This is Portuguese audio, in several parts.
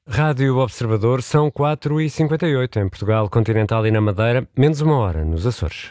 Rádio Observador, são 4h58 em Portugal continental e na Madeira, menos uma hora nos Açores.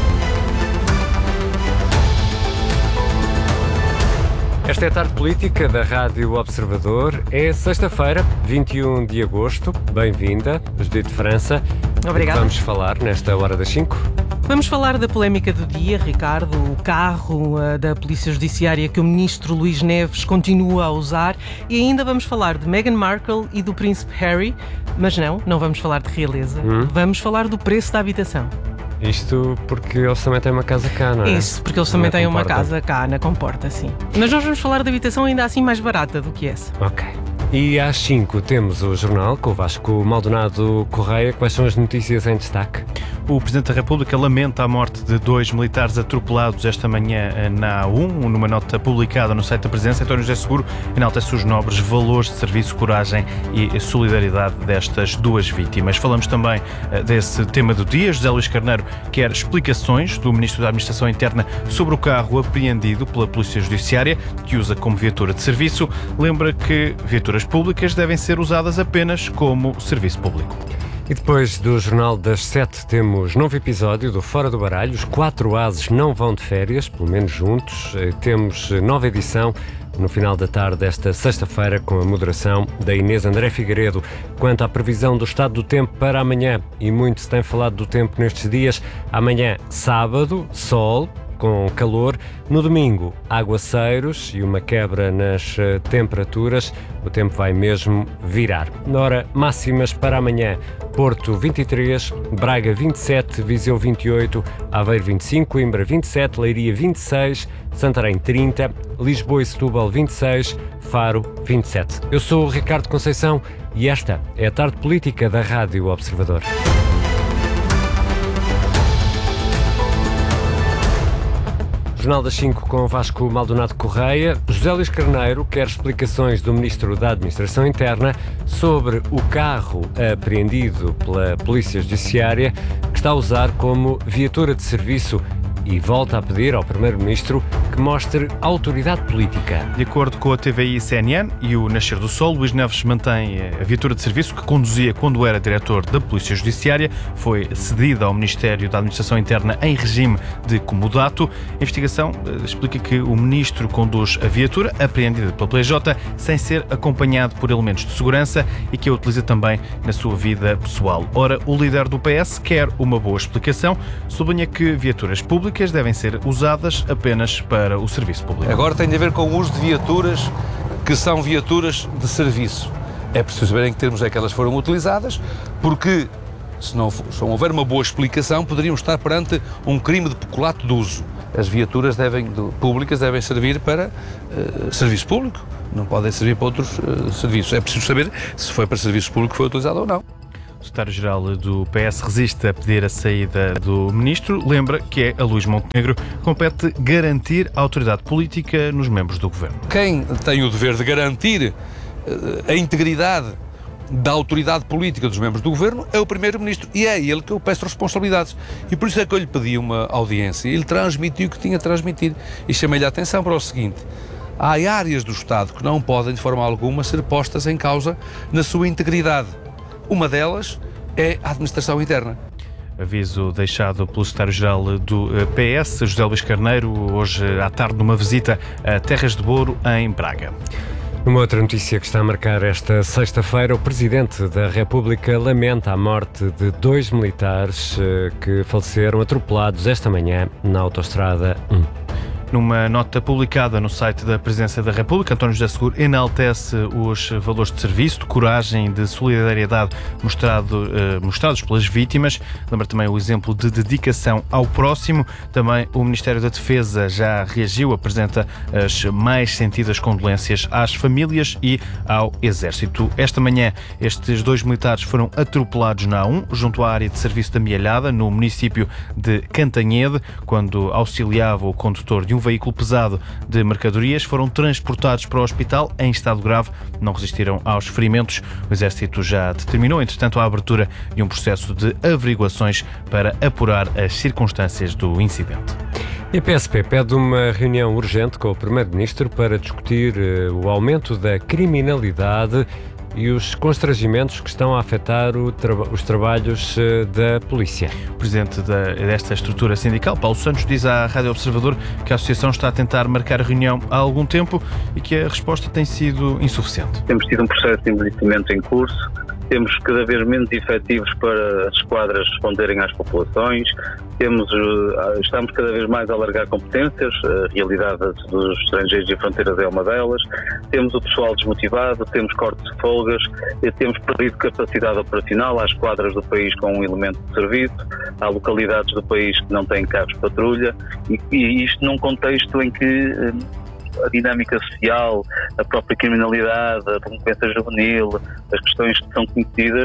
Esta é a tarde política da Rádio Observador. É sexta-feira, 21 de agosto. Bem-vinda, Judite França. Obrigada. Vamos falar nesta hora das 5. Vamos falar da polémica do dia, Ricardo, o carro da Polícia Judiciária que o ministro Luís Neves continua a usar, e ainda vamos falar de Meghan Markle e do príncipe Harry, mas não vamos falar de realeza, vamos falar do preço da habitação. Isto porque eles também têm uma casa cá, não é? Isso, porque eles também têm uma casa cá na Comporta, sim. Mas nós vamos falar de habitação ainda assim mais barata do que essa. Ok. E às 5 temos o jornal com o Vasco Maldonado Correia. Quais são as notícias em destaque? O Presidente da República lamenta a morte de 2 militares atropelados esta manhã na A1. Numa nota publicada no site da Presidência, António José Seguro enaltece os nobres valores de serviço, coragem e solidariedade destas duas vítimas. Falamos também desse tema do dia. José Luís Carneiro quer explicações do Ministro da Administração Interna sobre o carro apreendido pela Polícia Judiciária, que usa como viatura de serviço. Lembra que viaturas públicas devem ser usadas apenas como serviço público. E depois do Jornal das 7 temos novo episódio do Fora do Baralho. Os 4 ases não vão de férias, pelo menos juntos. Temos nova edição no final da tarde desta sexta-feira com a moderação da Inês André Figueiredo. Quanto à previsão do estado do tempo para amanhã, e muito se tem falado do tempo nestes dias, amanhã sábado, sol, com calor. No domingo, aguaceiros e uma quebra nas temperaturas. O tempo vai mesmo virar. Ora, máximas para amanhã: Porto 23, Braga 27, Viseu 28, Aveiro 25, Coimbra 27, Leiria 26, Santarém 30, Lisboa e Setúbal 26, Faro 27. Eu sou o Ricardo Conceição e esta é a tarde política da Rádio Observador. Jornal das 5 com Vasco Maldonado Correia. José Luís Carneiro quer explicações do Ministro da Administração Interna sobre o carro apreendido pela Polícia Judiciária que está a usar como viatura de serviço, e volta a pedir ao Primeiro-Ministro que mostre autoridade política. De acordo com a TVI CNN e o Nascer do Sol, Luís Neves mantém a viatura de serviço que conduzia quando era diretor da Polícia Judiciária. Foi cedida ao Ministério da Administração Interna em regime de comodato. A investigação explica que o Ministro conduz a viatura, apreendida pela PJ, sem ser acompanhado por elementos de segurança, e que a utiliza também na sua vida pessoal. Ora, o líder do PS quer uma boa explicação. Sublinha que viaturas públicas devem ser usadas apenas para o serviço público. Agora tem de ver com o uso de viaturas que são viaturas de serviço. É preciso saber em que termos é que elas foram utilizadas, porque se não houver uma boa explicação, poderíamos estar perante um crime de peculato de uso. As viaturas públicas devem servir para serviço público, não podem servir para outros serviços. É preciso saber se foi para serviço público que foi utilizado ou não. O secretário-geral do PS resiste a pedir a saída do ministro. Lembra que é a Luís Montenegro que compete garantir a autoridade política nos membros do governo. Quem tem o dever de garantir a integridade da autoridade política dos membros do governo é o Primeiro-Ministro, e é ele que eu peço responsabilidades. E por isso é que eu lhe pedi uma audiência. Ele transmitiu o que tinha a transmitir e chamei-lhe a atenção para o seguinte: há áreas do Estado que não podem de forma alguma ser postas em causa na sua integridade. Uma delas é a administração interna. Aviso deixado pelo secretário-geral do PS, José Luís Carneiro, hoje à tarde numa visita a Terras de Boro, em Braga. Uma outra notícia que está a marcar esta sexta-feira: o Presidente da República lamenta a morte de 2 militares que faleceram atropelados esta manhã na Autostrada 1. Numa nota publicada no site da Presidência da República, António José Seguro enaltece os valores de serviço, de coragem e de solidariedade mostrados pelas vítimas. Lembra também o exemplo de dedicação ao próximo. Também o Ministério da Defesa já reagiu, apresenta as mais sentidas condolências às famílias e ao Exército. Esta manhã, estes 2 militares foram atropelados na A1, junto à área de serviço da Mielhada, no município de Cantanhede, quando auxiliava o condutor de um veículo pesado de mercadorias. Foram transportados para o hospital em estado grave, não resistiram aos ferimentos. O Exército já determinou, entretanto, a abertura de um processo de averiguações para apurar as circunstâncias do incidente. E a PSP pede uma reunião urgente com o Primeiro-Ministro para discutir o aumento da criminalidade e os constrangimentos que estão a afetar os trabalhos da polícia. O presidente desta estrutura sindical, Paulo Santos, diz à Rádio Observador que a associação está a tentar marcar a reunião há algum tempo e que a resposta tem sido insuficiente. Temos tido um processo de envelhecimento em curso, temos cada vez menos efetivos para as esquadras responderem às populações, estamos cada vez mais a alargar competências, a realidade dos estrangeiros e fronteiras é uma delas, temos o pessoal desmotivado, temos cortes de folgas, temos perdido capacidade operacional, há esquadras do país com um elemento de serviço, há localidades do país que não têm carros de patrulha e isto num contexto em que a dinâmica social, a própria criminalidade, a delinquência juvenil, as questões que são conhecidas,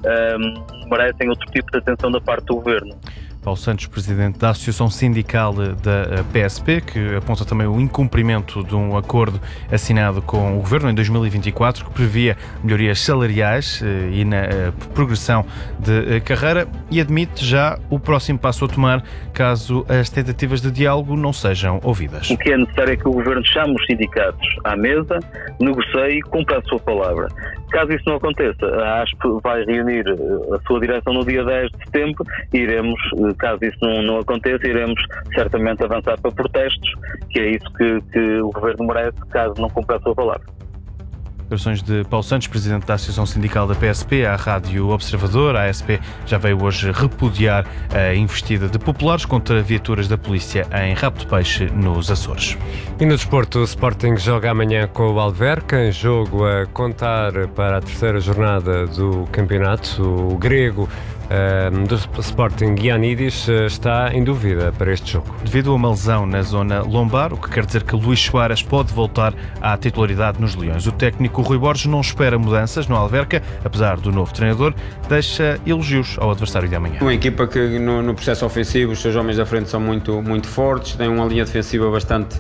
merecem outro tipo de atenção da parte do Governo. Paulo Santos, presidente da Associação Sindical da PSP, que aponta também o incumprimento de um acordo assinado com o Governo em 2024, que previa melhorias salariais e na progressão de carreira, e admite já o próximo passo a tomar caso as tentativas de diálogo não sejam ouvidas. O que é necessário é que o Governo chame os sindicatos à mesa, negocie e cumpra a sua palavra. Caso isso não aconteça, a ASP vai reunir a sua direção no dia 10 de setembro e iremos, caso isso não aconteça, iremos certamente avançar para protestos, que é isso que o Governo merece, caso não cumpra a sua palavra. Declarações de Paulo Santos, presidente da Associação Sindical da PSP, à Rádio Observador. A ASP já veio hoje repudiar a investida de populares contra viaturas da polícia em Rabo de Peixe, nos Açores. E no desporto, o Sporting joga amanhã com o Alverca, em jogo a contar para a terceira jornada do campeonato. O grego do Sporting, Ioannidis, está em dúvida para este jogo. Devido a uma lesão na zona lombar, o que quer dizer que Luís Soares pode voltar à titularidade nos Leões. O técnico Rui Borges não espera mudanças no Alverca, apesar do novo treinador, deixa elogios ao adversário de amanhã. Uma equipa que no processo ofensivo os seus homens da frente são muito fortes, tem uma linha defensiva bastante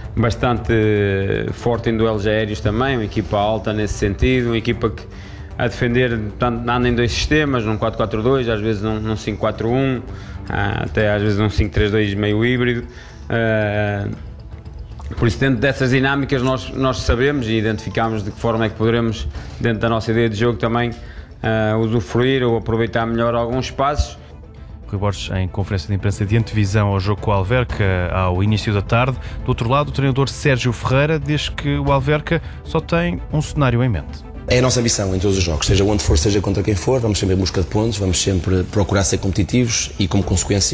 forte em duelos aéreos também, uma equipa alta nesse sentido, uma equipa que a defender anda em dois sistemas, num 4-4-2, às vezes num 5-4-1, até às vezes num 5-3-2 meio híbrido. Por isso, dentro dessas dinâmicas, nós sabemos e identificamos de que forma é que poderemos, dentro da nossa ideia de jogo, também usufruir ou aproveitar melhor alguns espaços. Rui Borges, em conferência de imprensa de antevisão ao jogo com o Alverca, ao início da tarde. Do outro lado, o treinador Sérgio Ferreira diz que o Alverca só tem um cenário em mente. É a nossa ambição em todos os jogos, seja onde for, seja contra quem for, vamos sempre em busca de pontos, vamos sempre procurar ser competitivos e, como consequência,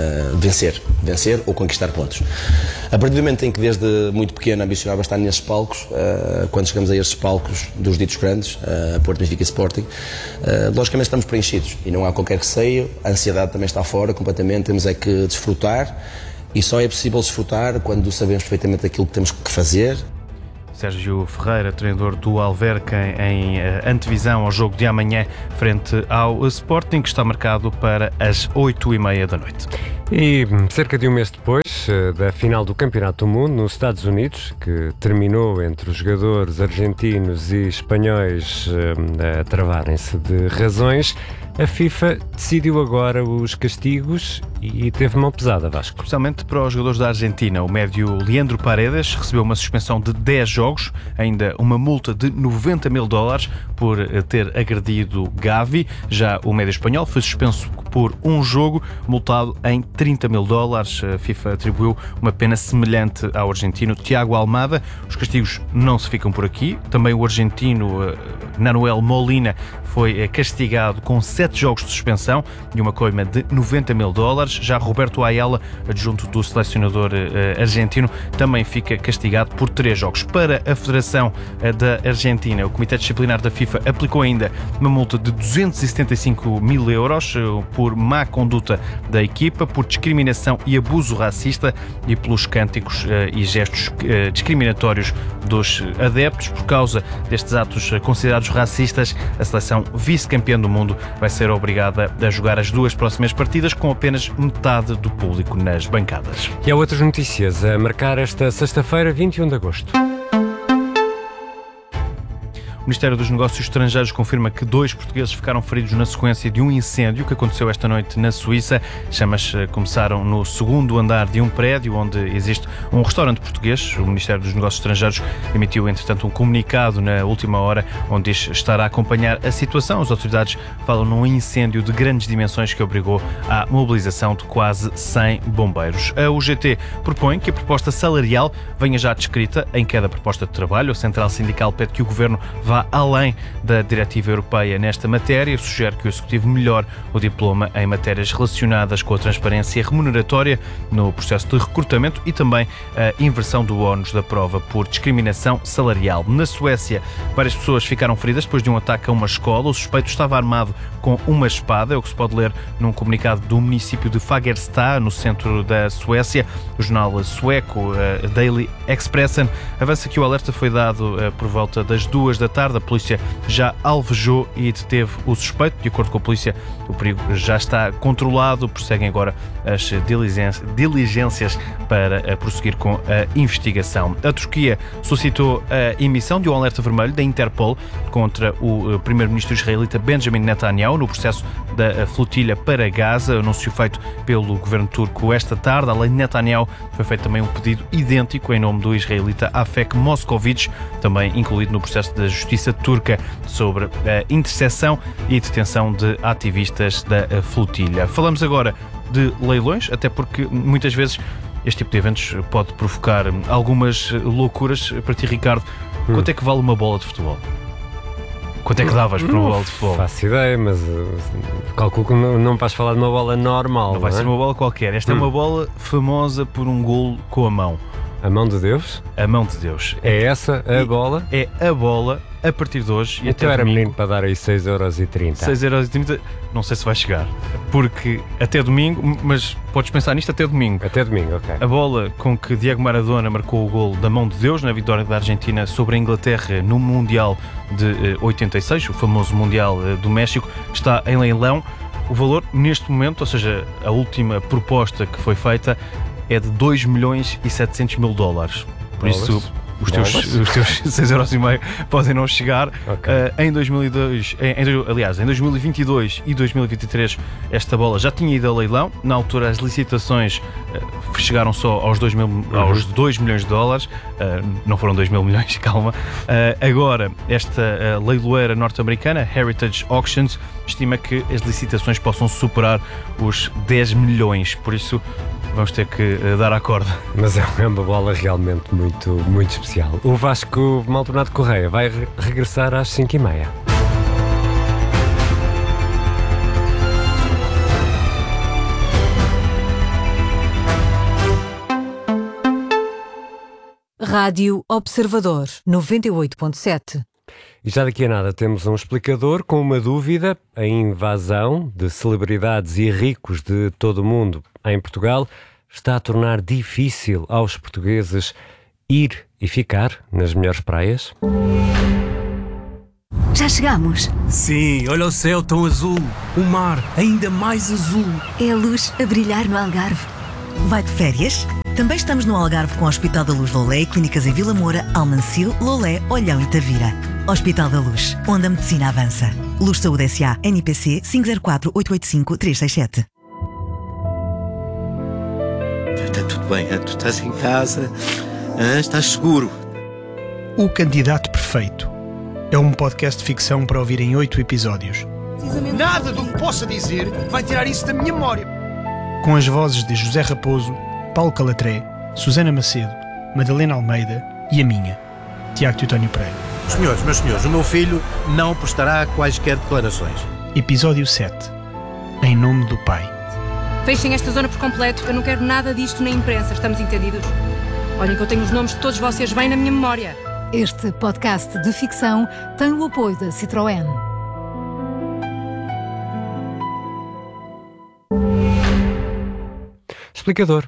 vencer ou conquistar pontos. A partir do momento em que, desde muito pequeno, ambicionava estar nesses palcos, quando chegamos a estes palcos dos ditos grandes, Porto, Benfica e Sporting, logicamente estamos preenchidos e não há qualquer receio, a ansiedade também está fora completamente, temos é que desfrutar e só é possível desfrutar quando sabemos perfeitamente aquilo que temos que fazer. Sérgio Ferreira, treinador do Alverca, em antevisão ao jogo de amanhã frente ao Sporting, que está marcado para as 8h30 da noite. E cerca de um mês depois da final do Campeonato do Mundo nos Estados Unidos, que terminou entre os jogadores argentinos e espanhóis a travarem-se de razões, a FIFA decidiu agora os castigos e teve mão pesada, Vasco. Especialmente para os jogadores da Argentina. O médio Leandro Paredes recebeu uma suspensão de 10 jogos, ainda uma multa de $90 mil por ter agredido Gavi. Já o médio espanhol foi suspenso por um jogo, multado em $30 mil. A FIFA atribuiu uma pena semelhante ao argentino Tiago Almada. Os castigos não se ficam por aqui. Também o argentino Nanuel Molina foi castigado com 7 jogos de suspensão e uma coima de $90 mil. Já Roberto Ayala, adjunto do selecionador argentino, também fica castigado por 3 jogos. Para a Federação da Argentina, o Comitê Disciplinar da FIFA aplicou ainda uma multa de €275 mil por má conduta da equipa, por discriminação e abuso racista e pelos cânticos e gestos discriminatórios dos adeptos. Por causa destes atos considerados racistas, a seleção vice-campeã do mundo vai ser obrigada a jogar as 2 próximas partidas com apenas metade do público nas bancadas. E há outras notícias a marcar esta sexta-feira, 21 de agosto. O Ministério dos Negócios Estrangeiros confirma que 2 portugueses ficaram feridos na sequência de um incêndio que aconteceu esta noite na Suíça. Chamas começaram no segundo andar de um prédio onde existe um restaurante português. O Ministério dos Negócios Estrangeiros emitiu, entretanto, um comunicado na última hora onde diz estar a acompanhar a situação. As autoridades falam num incêndio de grandes dimensões que obrigou à mobilização de quase 100 bombeiros. A UGT propõe que a proposta salarial venha já descrita em cada proposta de trabalho. A Central Sindical pede que o Governo vá além da diretiva europeia nesta matéria. Sugere que o Executivo melhore o diploma em matérias relacionadas com a transparência remuneratória no processo de recrutamento e também a inversão do ónus da prova por discriminação salarial. Na Suécia, várias pessoas ficaram feridas depois de um ataque a uma escola. O suspeito estava armado com uma espada, é o que se pode ler num comunicado do município de Fagersta, no centro da Suécia. O jornal sueco Daily Expressen avança que o alerta foi dado por volta das 2 da tarde. A polícia já alvejou e deteve o suspeito. De acordo com a polícia, o perigo já está controlado. Prosseguem agora as diligências para prosseguir com a investigação. A Turquia solicitou a emissão de um alerta vermelho da Interpol contra o primeiro-ministro israelita Benjamin Netanyahu no processo da flotilha para Gaza, anúncio feito pelo governo turco esta tarde. Além de Netanyahu, foi feito também um pedido idêntico em nome do israelita Afek Moscovici, também incluído no processo da justiça turca, sobre a interseção e detenção de ativistas da flotilha. Falamos agora de leilões, até porque muitas vezes este tipo de eventos pode provocar algumas loucuras. Para ti, Ricardo, quanto é que vale uma bola de futebol? Quanto é que davas por uma bola de futebol? Não faço ideia, mas calculo que não vais falar de uma bola normal. Não vai ser uma bola qualquer. Esta é uma bola famosa por um golo com a mão. A mão de Deus? A mão de Deus. É essa a bola? É a bola a partir de hoje. Então era domingo, menino para dar aí 6,30€. 6,30€, não sei se vai chegar. Porque até domingo, mas podes pensar nisto até domingo. Até domingo, ok. A bola com que Diego Maradona marcou o golo da mão de Deus na vitória da Argentina sobre a Inglaterra no Mundial de 86, o famoso Mundial do México, está em leilão. O valor neste momento, ou seja, a última proposta que foi feita, é de $2.700.000. Por isso, os teus 6,5€ podem não chegar. Okay. Em 2022 e 2023 esta bola já tinha ido a leilão. Na altura as licitações chegaram só aos $2 milhões. Não foram 2 mil milhões, calma. Agora esta leiloeira norte-americana Heritage Auctions estima que as licitações possam superar os 10 milhões. Por isso vamos ter que dar à corda. Mas é uma bola realmente muito, muito especial. O Vasco Maldonado Correia vai regressar às 5h30. Rádio Observador 98.7. E já daqui a nada temos um explicador com uma dúvida. A invasão de celebridades e ricos de todo o mundo em Portugal está a tornar difícil aos portugueses ir e ficar nas melhores praias? Já chegamos. Sim, olha o céu tão azul, o mar ainda mais azul. É a luz a brilhar no Algarve. Vai de férias? Também estamos no Algarve com o Hospital da Luz Lolé e clínicas em Vila Moura, Almancil, Lolé, Olhão e Tavira. Hospital da Luz, onde a medicina avança. Luz Saúde S.A. NPC 504-885-367. Está tudo bem, tu estás em casa, estás seguro. O Candidato Perfeito é um podcast de ficção para ouvir em 8 episódios. Nada do que possa dizer vai tirar isso da minha memória. Com as vozes de José Raposo, Paulo Calatré, Susana Macedo, Madalena Almeida e a minha, Tiago Teutónio Pereira. Senhores, meus senhores, o meu filho não prestará quaisquer declarações. Episódio 7. Em nome do Pai. Fechem esta zona por completo. Eu não quero nada disto na imprensa. Estamos entendidos? Olhem que eu tenho os nomes de todos vocês bem na minha memória. Este podcast de ficção tem o apoio da Citroën. Explicador.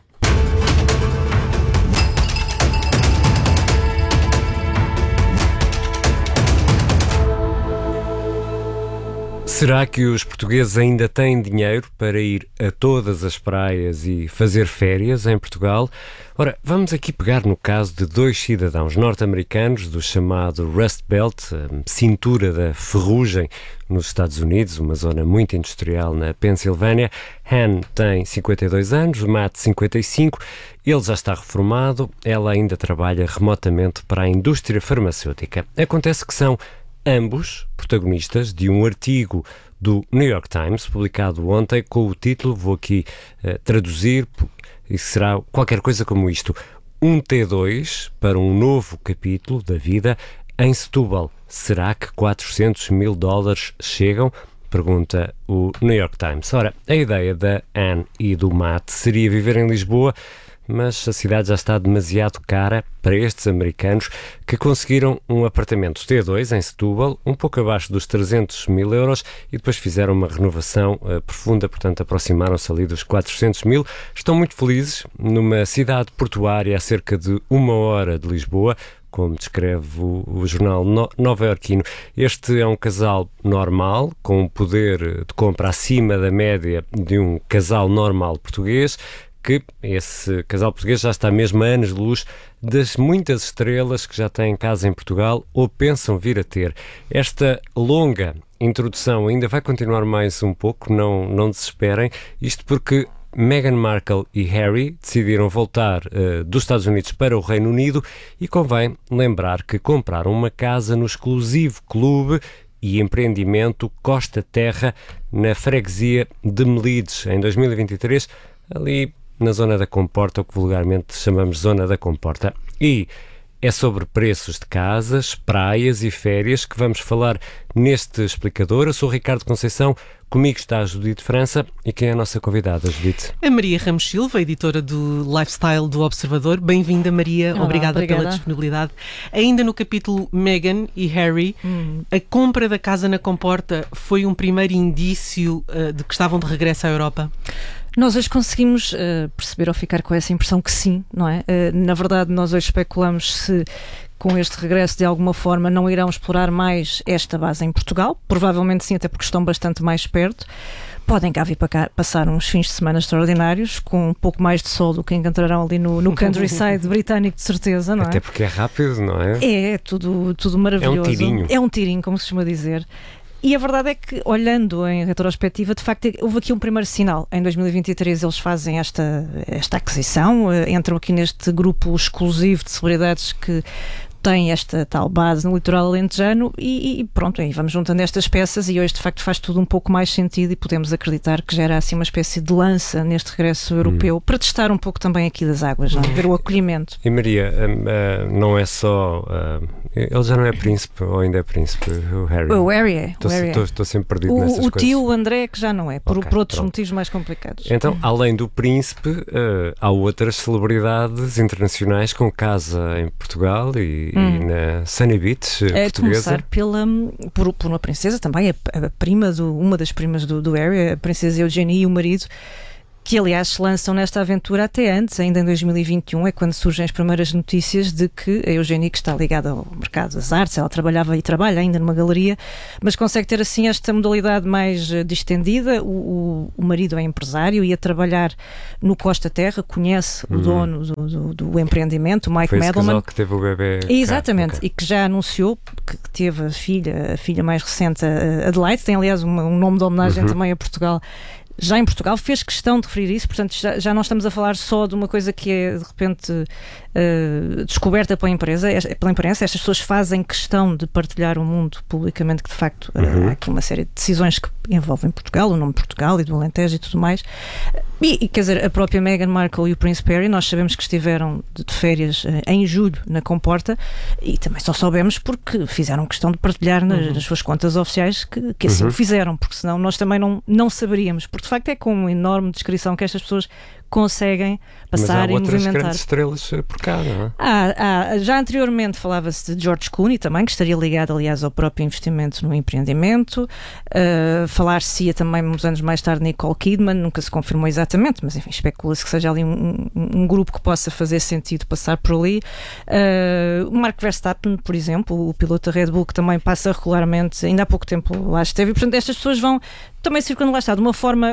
Será que os portugueses ainda têm dinheiro para ir a todas as praias e fazer férias em Portugal? Ora, vamos aqui pegar no caso de 2 cidadãos norte-americanos do chamado Rust Belt, a cintura da ferrugem nos Estados Unidos, uma zona muito industrial na Pensilvânia. Han tem 52 anos, Matt 55, ele já está reformado, ela ainda trabalha remotamente para a indústria farmacêutica. Acontece que são ambos protagonistas de um artigo do New York Times, publicado ontem, com o título, vou aqui traduzir, e será qualquer coisa como isto: um T2 para um novo capítulo da vida em Setúbal. Será que $400 mil chegam? Pergunta o New York Times. Ora, a ideia da Anne e do Matt seria viver em Lisboa, mas a cidade já está demasiado cara para estes americanos que conseguiram um apartamento T2 em Setúbal, um pouco abaixo dos €300 mil, e depois fizeram uma renovação profunda, portanto aproximaram-se ali dos 400 mil. Estão muito felizes numa cidade portuária a cerca de 1 hora de Lisboa, como descreve o jornal nova-iorquino. Este é um casal normal, com um poder de compra acima da média de um casal normal português, que esse casal português já está mesmo a anos de luz das muitas estrelas que já têm casa em Portugal ou pensam vir a ter. Esta longa introdução ainda vai continuar mais um pouco, não desesperem, isto porque Meghan Markle e Harry decidiram voltar dos Estados Unidos para o Reino Unido e convém lembrar que compraram uma casa no exclusivo clube e empreendimento Costa Terra, na freguesia de Melides, em 2023, ali na Zona da Comporta, o que vulgarmente chamamos Zona da Comporta. E é sobre preços de casas, praias e férias que vamos falar neste explicador. Eu sou o Ricardo Conceição, comigo está a Judite França. E quem é a nossa convidada, Judite? A Maria Ramos Silva, editora do Lifestyle do Observador. Bem-vinda, Maria. Olá, obrigada pela disponibilidade. Ainda no capítulo Meghan e Harry, a compra da casa na Comporta foi um primeiro indício de que estavam de regresso à Europa? Nós hoje conseguimos perceber ou ficar com essa impressão que sim, não é? Na verdade, nós hoje especulamos se com este regresso de alguma forma não irão explorar mais esta base em Portugal. Provavelmente sim, até porque estão bastante mais perto. Podem cá vir para cá passar uns fins de semana extraordinários, com um pouco mais de sol do que encontrarão ali no countryside britânico, de certeza, não é? Até porque é rápido, não é? É tudo maravilhoso. É um tirinho. É um tirinho, como se costuma dizer. E a verdade é que, olhando em retrospectiva, de facto, houve aqui um primeiro sinal. Em 2023 eles fazem esta aquisição, entram aqui neste grupo exclusivo de celebridades que tem esta tal base no litoral alentejano e pronto, aí vamos juntando estas peças e hoje de facto faz tudo um pouco mais sentido e podemos acreditar que gera assim uma espécie de lança neste regresso europeu para testar um pouco também aqui das águas, não? Ver o acolhimento. E Maria, não é só... ele já não é príncipe ou ainda é príncipe, o Harry? O Harry é. Estou sempre perdido nessas coisas. O tio André que já não é, por outros pronto. motivos mais complicados. Então, além do príncipe, há outras celebridades internacionais com casa em Portugal e na Sunny Beach portuguesa. Começar por uma princesa também, a prima uma das primas do Harry, a princesa Eugenie e o marido, que aliás se lançam nesta aventura até antes, ainda em 2021, é quando surgem as primeiras notícias de que a Eugenie, que está ligada ao mercado das artes, ela trabalhava e trabalha ainda numa galeria, mas consegue ter assim esta modalidade mais distendida. O marido é empresário, ia trabalhar no Costa Terra, conhece o dono do empreendimento, o Mike Medelman. Foi esse casal que teve o bebê. Exatamente, okay. E que já anunciou que teve a filha mais recente, a Adelaide, tem aliás um nome de homenagem também a Portugal. Já em Portugal, fez questão de referir isso, portanto já não estamos a falar só de uma coisa que é de repente descoberta pela imprensa. Estas pessoas fazem questão de partilhar o mundo publicamente, que de facto há aqui uma série de decisões que envolvem Portugal, o nome de Portugal e do Alentejo e tudo mais. E quer dizer, a própria Meghan Markle e o Príncipe Harry, nós sabemos que estiveram de férias em julho na Comporta e também só soubemos porque fizeram questão de partilhar nas suas contas oficiais que assim o fizeram, porque senão nós também não saberíamos, porque de facto é com uma enorme descrição que estas pessoas conseguem passar e movimentar. Mas há outras grandes estrelas por cá, não é? Já anteriormente falava-se de George Clooney também, que estaria ligado, aliás, ao próprio investimento no empreendimento. Falar-se-ia também, uns anos mais tarde, Nicole Kidman, nunca se confirmou exatamente, mas enfim, especula-se que seja ali um grupo que possa fazer sentido passar por ali. O Mark Verstappen, por exemplo, o piloto da Red Bull, que também passa regularmente, ainda há pouco tempo lá esteve, e portanto estas pessoas vão também circulando lá está, de uma forma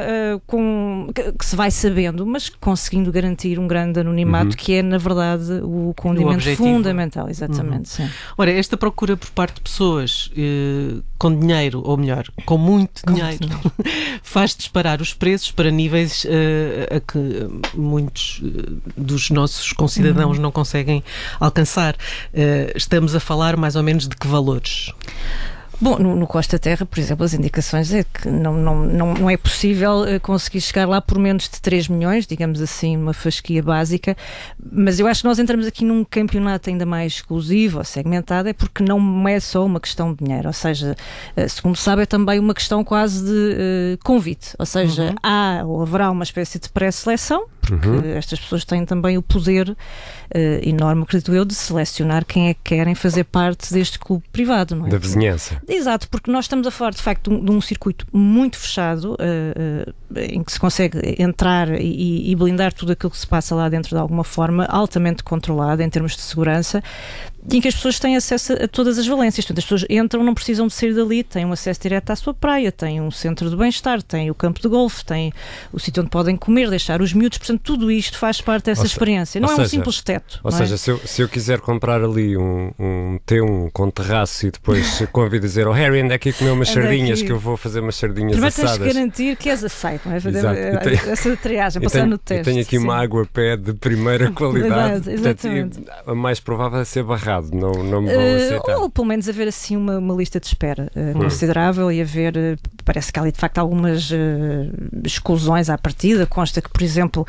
que se vai sabendo, mas conseguindo garantir um grande anonimato, que é, na verdade, o condimento fundamental. Exatamente, sim. Ora, esta procura por parte de pessoas com dinheiro, ou melhor, com muito dinheiro, faz disparar os preços para níveis a que muitos dos nossos concidadãos não conseguem alcançar. Estamos a falar mais ou menos de que valores? Bom, no Costa Terra, por exemplo, as indicações é que não é possível conseguir chegar lá por menos de 3 milhões, digamos assim, uma fasquia básica, mas eu acho que nós entramos aqui num campeonato ainda mais exclusivo ou segmentado, é porque não é só uma questão de dinheiro, ou seja, segundo sabe, é também uma questão quase de convite, ou seja, há ou haverá uma espécie de pré-seleção, porque estas pessoas têm também o poder enorme, acredito eu, de selecionar quem é que querem fazer parte deste clube privado, não é? Da vizinhança. Exato, porque nós estamos a falar de facto de um circuito muito fechado, em que se consegue entrar e blindar tudo aquilo que se passa lá dentro de alguma forma, altamente controlado em termos de segurança, e em que as pessoas têm acesso a todas as valências. Portanto, as pessoas entram, não precisam de sair dali, têm um acesso direto à sua praia, têm um centro de bem-estar, têm o campo de golfe, têm o sítio onde podem comer, deixar os miúdos. Portanto, tudo isto faz parte dessa experiência. Não é um simples teto. Ou seja, se eu quiser comprar ali um T1 com terraço e depois convido a dizer ao Harry, anda aqui comer umas sardinhas, que eu vou fazer umas sardinhas primeiro assadas. Primeiro tens de garantir que és aceito, não é? Fazer essa triagem, passar no teste. Eu tenho aqui uma água a pé de primeira qualidade. Exatamente. Portanto, a mais provável é ser barrado, não me vão aceitar. Ou pelo menos haver assim uma lista de espera considerável e haver, parece que há ali de facto algumas exclusões à partida. Consta que, por exemplo,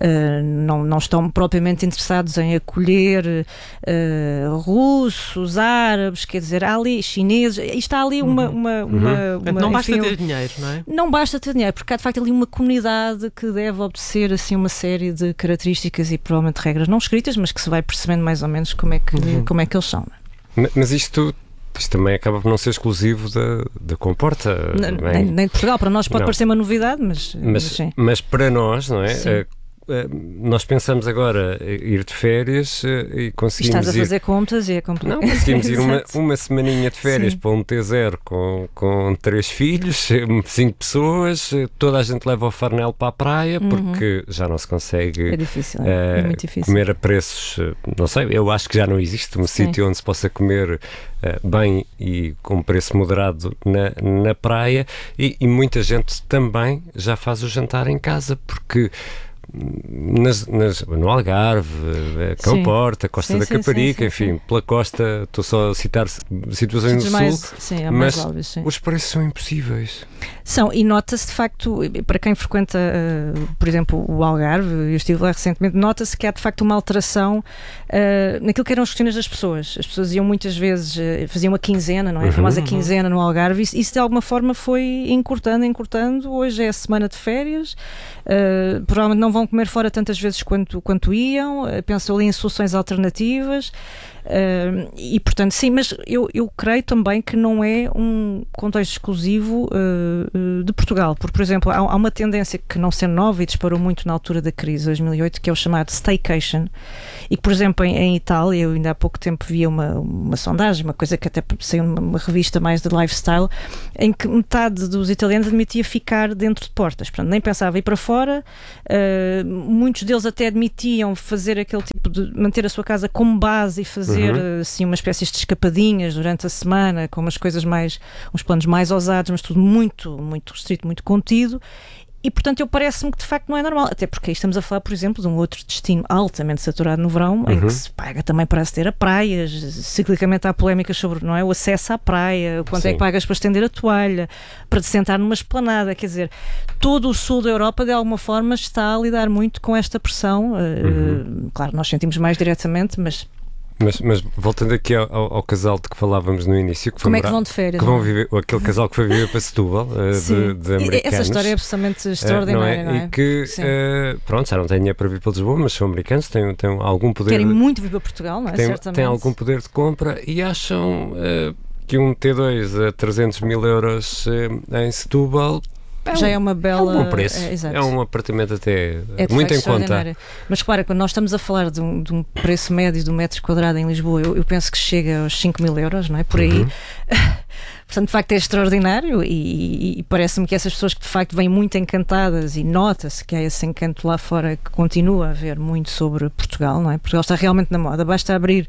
não estão propriamente interessados em acolher russos, árabes, quer dizer, há ali chineses, está ali não basta ter dinheiro, não é? Não basta ter dinheiro, porque há de facto ali uma comunidade que deve obedecer assim uma série de características e provavelmente regras não escritas, mas que se vai percebendo mais ou menos como é que eles são. Mas isto também acaba por não ser exclusivo da Comporta. Nem de Portugal. Para nós pode parecer uma novidade, mas para nós, não é? Nós pensamos agora ir de férias e conseguimos Estás a fazer contas e é complicado. Não, conseguimos ir uma semaninha de férias para um T0 com 3 filhos, 5 pessoas, toda a gente leva o farnel para a praia, porque já não se consegue é muito difícil. Comer a preços, não sei, eu acho que já não existe um sítio onde se possa comer bem e com preço moderado na praia, e muita gente também já faz o jantar em casa, porque no Algarve, Comporta, Costa da Caparica, enfim, pela costa, estou só a citar situações no sul, mas óbvios, os preços são impossíveis. São, e nota-se de facto, para quem frequenta, por exemplo, o Algarve, eu estive lá recentemente, nota-se que há de facto uma alteração naquilo que eram as rotinas das pessoas. As pessoas iam muitas vezes, faziam uma quinzena, não é? A famosa quinzena no Algarve, isso de alguma forma foi encurtando. Hoje é a semana de férias, provavelmente não vão comer fora tantas vezes quanto iam, pensam ali em soluções alternativas, e portanto sim, mas eu creio também que não é um contexto exclusivo de Portugal, porque por exemplo há uma tendência que não sendo nova e disparou muito na altura da crise de 2008, que é o chamado staycation, e que por exemplo em Itália, eu ainda há pouco tempo via uma sondagem, uma coisa que até saiu numa revista mais de lifestyle, em que metade dos italianos admitia ficar dentro de portas, portanto nem pensava ir para fora. Muitos deles até admitiam fazer aquele tipo de manter a sua casa como base e fazer assim uma espécie de escapadinhas durante a semana, com uns planos mais ousados, mas tudo muito, muito restrito, muito contido. E, portanto, parece-me que de facto não é normal. Até porque aí estamos a falar, por exemplo, de um outro destino altamente saturado no verão, em que se paga também para aceder a praias. Ciclicamente há polémicas sobre, não é, o acesso à praia, quanto é que pagas para estender a toalha, para te sentar numa esplanada. Quer dizer, todo o sul da Europa, de alguma forma, está a lidar muito com esta pressão. Claro, nós sentimos mais diretamente, mas Mas voltando aqui ao casal de que falávamos no início, que como é que vão de férias? Que vão viver, aquele casal que foi viver para Setúbal, de americanos. Essa história é absolutamente extraordinária, não é? E que, pronto, já não têm dinheiro para vir para Lisboa, mas são americanos, têm algum poder. Querem muito vir para Portugal, não é? Certamente. Têm algum poder de compra e acham que um T2 a 300 mil euros em Setúbal já é uma bela... É um bom preço. É um apartamento até muito em conta. Mas repara, quando nós estamos a falar de um preço médio de um metro quadrado em Lisboa, eu penso que chega aos 5 mil euros, não é? Por aí. Portanto, de facto é extraordinário e parece-me que essas pessoas que de facto vêm muito encantadas, e nota-se que há esse encanto lá fora que continua a haver muito sobre Portugal, não é? Portugal está realmente na moda, basta abrir...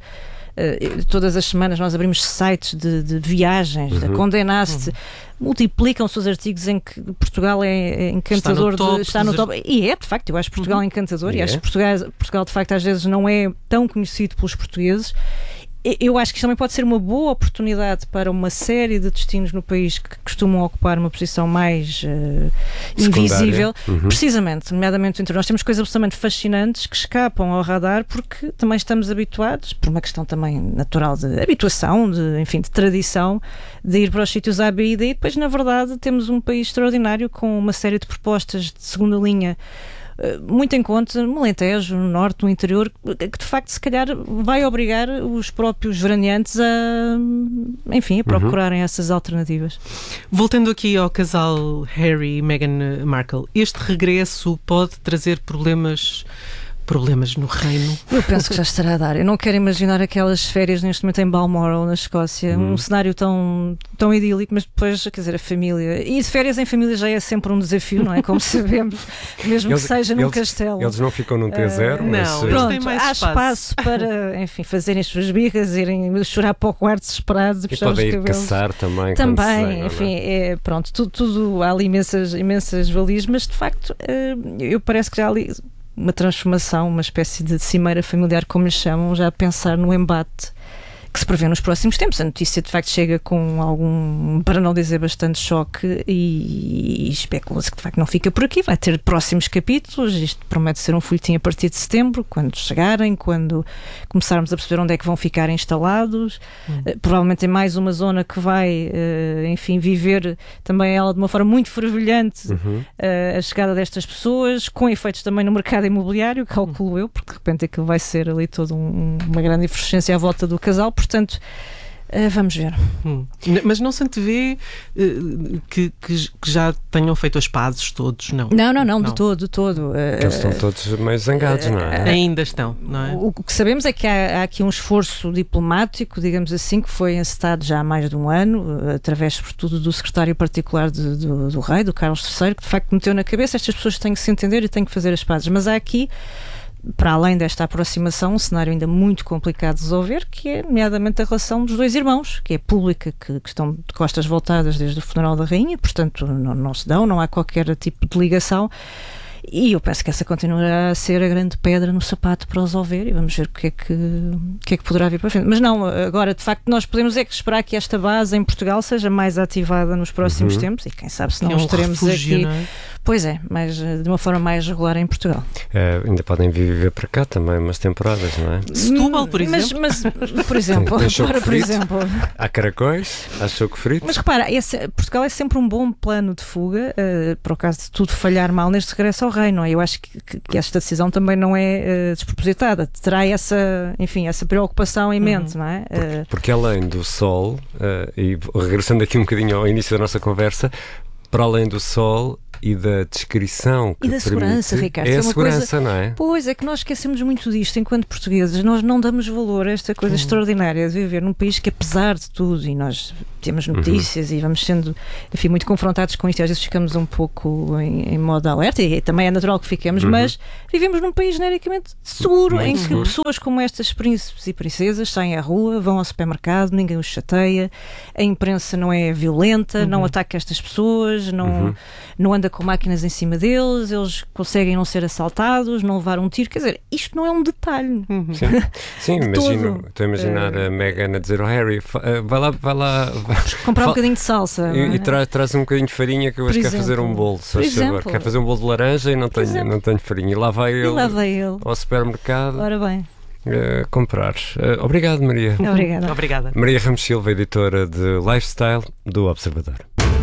todas as semanas nós abrimos sites de viagens, da Condé Nast, multiplicam-se os artigos em que Portugal é encantador, está no top. E de facto, eu acho Portugal encantador, e acho que Portugal de facto às vezes não é tão conhecido pelos portugueses. Eu acho que isto também pode ser uma boa oportunidade para uma série de destinos no país que costumam ocupar uma posição mais invisível, precisamente, nomeadamente o interior. Nós temos coisas absolutamente fascinantes que escapam ao radar porque também estamos habituados, por uma questão também natural de habituação, de tradição, de ir para os sítios A, B e D, e depois, na verdade, temos um país extraordinário com uma série de propostas de segunda linha muito em conta, no Alentejo, no Norte, no interior, que de facto se calhar vai obrigar os próprios veraneantes a procurarem essas alternativas. Voltando aqui ao casal Harry e Meghan Markle, este regresso pode trazer problemas no reino? Eu penso que já estará a dar. Eu não quero imaginar aquelas férias neste momento em Balmoral, na Escócia, um cenário tão idílico, mas depois, quer dizer, a família... E de férias em família já é sempre um desafio, não é? Como sabemos, mesmo que seja num castelo. Eles não ficam num T0, mas... Não, eles têm mais espaço para, fazerem as suas birras, irem chorar para o quarto desesperados, e podem ir caçar também. Também, tudo há ali imensas valias, mas de facto, eu parece que já ali... uma transformação, uma espécie de cimeira familiar, como lhe chamam, já a pensar no embate que se prevê nos próximos tempos. A notícia de facto chega com algum, para não dizer bastante, choque e especula-se que de facto não fica por aqui, vai ter próximos capítulos. Isto promete ser um folhetim a partir de setembro, quando chegarem, quando começarmos a perceber onde é que vão ficar instalados. Provavelmente em mais uma zona que vai viver também ela de uma forma muito fervilhante a chegada destas pessoas, com efeitos também no mercado imobiliário, calculo eu, porque de repente aquilo vai ser ali toda uma grande efervescência à volta do casal. Portanto, vamos ver. Mas não se antevê que já tenham feito as pazes todos, não? Não, de todo. Eles estão todos meio zangados, não é? Ainda estão, não é? O que sabemos é que há aqui um esforço diplomático, digamos assim, que foi encetado já há mais de um ano, através, sobretudo, do secretário particular do rei, do Carlos III, que de facto meteu na cabeça estas pessoas têm que se entender e têm que fazer as pazes. Mas há aqui, para além desta aproximação, um cenário ainda muito complicado de resolver, que é nomeadamente a relação dos dois irmãos, que é pública, que estão de costas voltadas desde o funeral da rainha, portanto não se dão, não há qualquer tipo de ligação. E eu penso que essa continuará a ser a grande pedra no sapato para resolver, e vamos ver o que é que poderá vir para frente. Mas não, agora de facto nós podemos esperar que esta base em Portugal seja mais ativada nos próximos tempos, e quem sabe se não estaremos refúgio, aqui, não é? Pois é, mas de uma forma mais regular em Portugal. Ainda podem viver para cá também umas temporadas, não é? Setúbal, por exemplo. Mas por exemplo, por exemplo. Há caracóis, há choco frito. Mas repara, Portugal é sempre um bom plano de fuga, para o caso de tudo falhar mal neste regresso ao reino, não é? Eu acho que esta decisão também não é despropositada, terá essa preocupação em mente, não é? Porque além do sol, e regressando aqui um bocadinho ao início da nossa conversa, para além do sol e da descrição que e da segurança, Ricardo. É a segurança, não é? Pois, é que nós esquecemos muito disto enquanto portugueses. Nós não damos valor a esta coisa extraordinária de viver num país que, apesar de tudo, e nós temos notícias e vamos sendo, muito confrontados com isto, e às vezes ficamos um pouco em modo alerta, e também é natural que fiquemos, mas vivemos num país genericamente seguro, em que pessoas como estas, príncipes e princesas, saem à rua, vão ao supermercado, ninguém os chateia, a imprensa não é violenta, não ataca estas pessoas, não anda com máquinas em cima deles, eles conseguem não ser assaltados, não levar um tiro. Quer dizer, isto não é um detalhe. Sim, estou a imaginar a Meghan a dizer ao Harry, vai lá comprar um bocadinho de salsa e traz um bocadinho de farinha, que eu acho que quer fazer um bolo, quer fazer um bolo de laranja e não tenho farinha, e lá vai ele ao supermercado. Ora bem. comprar. Obrigado, Maria. Obrigada. Obrigada. Maria Ramos Silva, editora de Lifestyle do Observador.